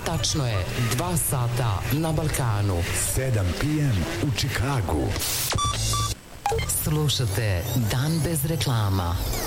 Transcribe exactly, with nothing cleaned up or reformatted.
Tačno je dva sata na Balkanu. sedam pe em u Čikagu. Slušate Dan bez reklama.